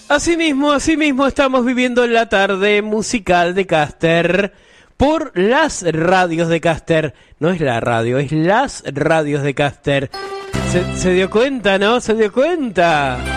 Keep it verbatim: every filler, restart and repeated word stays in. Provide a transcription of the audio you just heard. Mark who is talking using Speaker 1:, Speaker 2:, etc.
Speaker 1: Así mismo, así mismo estamos viviendo la tarde musical de Caster por las radios de Caster. No es la radio, es las radios de Caster. Se, se dio cuenta, ¿no? Se dio cuenta.